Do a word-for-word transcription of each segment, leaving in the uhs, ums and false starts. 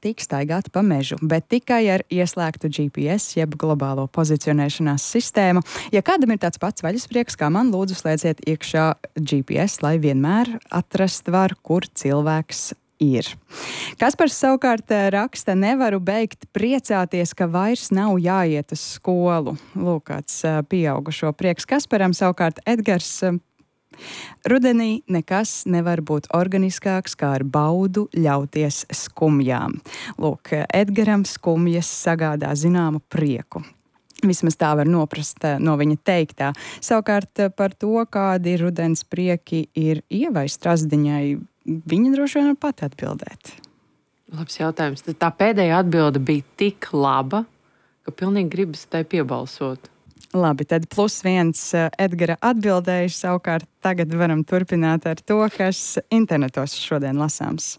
tik staigāt pa mežu, bet tikai ar ieslēgtu G P S, jeb globālo pozicionēšanās sistēmu. Ja kādam ir tāds pats vaļasprieks kā man, lūdzu slēdziet iekšā G P S, lai vienmēr atrast var, kur cilvēks ir. Kaspars savukārt raksta, nevaru beigt priecāties, ka vairs nav jāiet uz skolu. Lūk, kāds pieaugušo prieks Kasparam, savukārt Edgars. Rudenī nekas nevar būt organiskāks, kā ar baudu ļauties skumjām. Lūk, Edgaram skumjas sagādā zināmu prieku. Vismaz tā var noprast no viņa teiktā. Savukārt par to, kādi rudens prieki ir Ievai Strazdiņai, viņa droši vien var pat atbildēt. Labs jautājums. Tā pēdējā atbilde bija tik laba, ka pilnīgi gribas tai piebalsot. Labi, tad plus viens Edgara atbildējuši, savukārt tagad varam turpināt ar to, kas internetos šodien lasāms.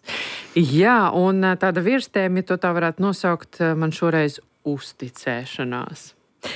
Jā, un tāda virstēma, ja to tā varētu nosaukt, man šoreiz uzticēšanās.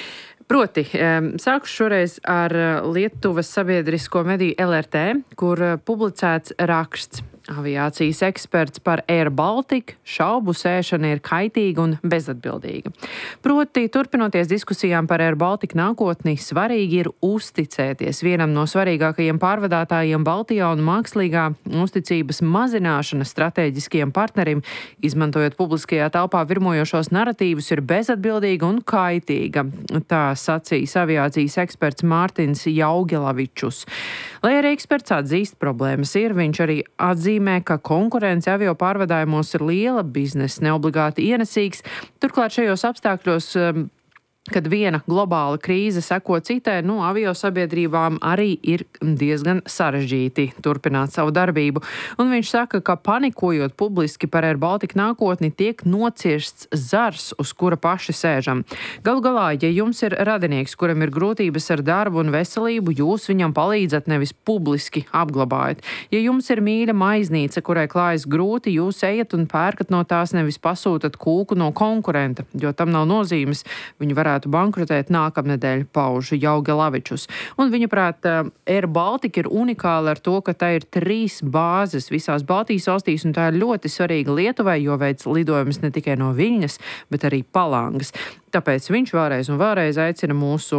Proti, sāku šoreiz ar Lietuvas sabiedrisko mediju L R T, kur publicēts raksts. Aviācijas eksperts par Air Baltica šaubu sēšana ir kaitīga un bezatbildīga. Proti, turpinoties diskusijām par Air Baltica nākotni, svarīgi ir uzticēties vienam no svarīgākajiem pārvadātājiem Baltijā un mākslīgā uzticības mazināšana stratēģiskiem partnerim, izmantojot publiskajā telpā virmojošos naratīvus, ir bezatbildīga un kaitīga. Tā sacīs aviācijas eksperts Mārtiņš Jaugelavičus. Lai arī eksperts atzīst problēmas ir, viņš arī atzīmē, ka konkurence avio pārvadājumos ir liela, biznesa neobligāti ienesīgs. Turklāt šajos apstākļos, kad viena globāla krīze seko citai, nu, avio sabiedrībām arī ir diezgan sarežģīti turpināt savu darbību. Un viņš saka, ka panikojot publiski par Air Baltica nākotni, tiek nocirsts zars, uz kura paši sēžam. Galu galā, ja jums ir radinieks, kuram ir grūtības ar darbu un veselību, jūs viņam palīdzat, nevis publiski apglabājat. Ja jums ir mīļa maiznīca, kurai klājas grūti, jūs ejat un pērkat no tās, nevis pasūtat kūku no konkurenta, jo tam nav nozīmes. Viņi varētu bankrotēt nākamnedēļ, pauž Jaugelavičus. Un viņa prāt, Air Baltica ir unikāla ar to, ka tā ir trīs bāzes visās Baltijas valstīs, un tā ir ļoti svarīga Lietuvai, jo veic lidojumus ne tikai no Viļņas, bet arī Palangas. Tāpēc viņš vēlreiz un vēlreiz aicina mūsu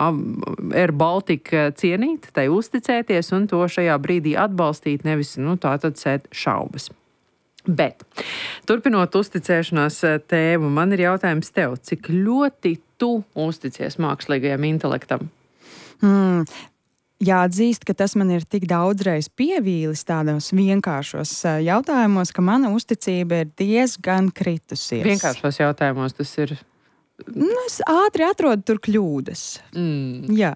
Air Baltica cienīt, tai uzticēties un to šajā brīdī atbalstīt, nevis, nu, tā tad sēt šaubas. Bet, turpinot uzticēšanās tēmu, man ir jautājums tev, cik ļoti tu uzticies mākslīgajam intelektam? Mm. Jāatzīst, ka tas man ir tik daudzreiz pievīlis tādos vienkāršos jautājumos, ka mana uzticība ir diezgan kritusies. Vienkāršos jautājumos tas ir? Nu, es ātri atrodu tur kļūdas. Mm. Jā.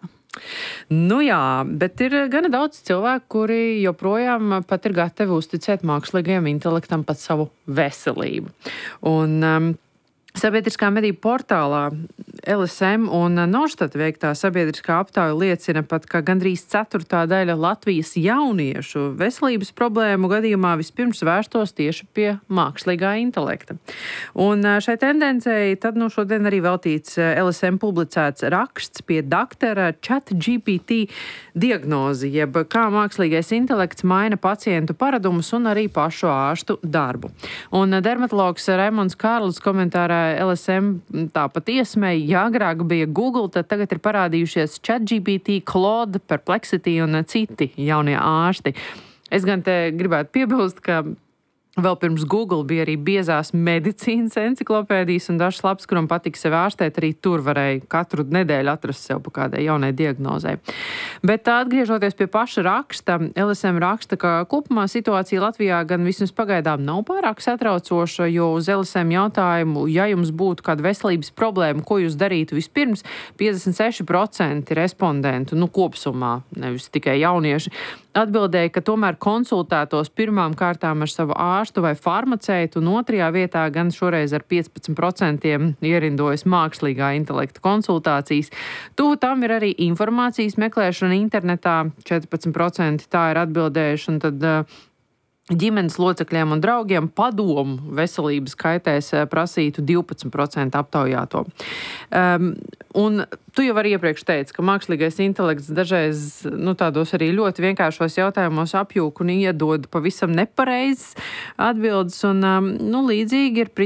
Nu jā, bet ir gana daudz cilvēku, kuri joprojām pat ir gatavi uzticēt mākslīgajam intelektam pat savu veselību. Un um, sabiedriskā mediju portālā L S M un Norstat veiktā sabiedriskā aptauja liecina pat, ka gandrīz ceturtā daļa Latvijas jauniešu veselības problēmu gadījumā vispirms vērstos tieši pie mākslīgā intelekta. Un šai tendencei tad nu šodien arī veltīts L S M publicēts raksts pie doktora ChatGPT diagnozi, jeb kā mākslīgais intelekts maina pacientu paradumus un arī pašu ārstu darbu. Un dermatologs Raimonds Kārlis komentārā L S M tāpat iesmēja, ja agrāk bija Google, tad tagad ir parādījušies ChatGPT, Claude, Perplexity un citi jaunie ārsti. Es gan te gribētu piebilst, ka vēl pirms Google bija arī biezās medicīnas enciklopēdijas un dažs labs, kuram patika sevi ārstēt, arī tur varēja katru nedēļu atrast sev pa kādai jaunai diagnozei. Bet atgriežoties pie paša raksta, L S M raksta, ka kopumā situācija Latvijā gan vismaz pagaidām nav pārāk satraucoša, jo uz L S M jautājumu, ja jums būtu kāda veselības problēma, ko jūs darītu vispirms, piecdesmit seši procenti respondentu, nu kopsumā, nevis tikai jaunieši, atbildēja, ka tomēr konsultētos pirmām kārtām ar savu ārstu vai farmaceitu, un otrajā vietā gan šoreiz ar piecpadsmit procentiem ierindojas mākslīgā intelekta konsultācijas. Tuvu tam ir arī informācijas meklēšana internetā, četrpadsmit procenti tā ir atbildējuši, un tad ģimenes locekļiem un draugiem padomu veselības kaitēs prasītu divpadsmit procenti aptaujāto. Um, un tu jau arī iepriekš teici, ka mākslīgais intelekts dažreiz nu, tādos arī ļoti vienkāršos jautājumos apjūk un iedod pavisam nepareizes atbildes, un um, nu, līdzīgi ir